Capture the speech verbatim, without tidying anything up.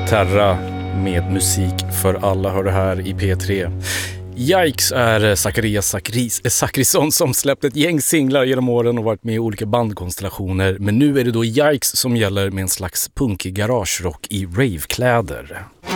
Terra med musik för alla, hör det här i P tre. Yikes är Zacharias Zackrisson som släppt ett gäng singlar genom åren och varit med i olika bandkonstellationer. Men nu är det då Yikes som gäller med en slags punkig garagerock i ravekläder.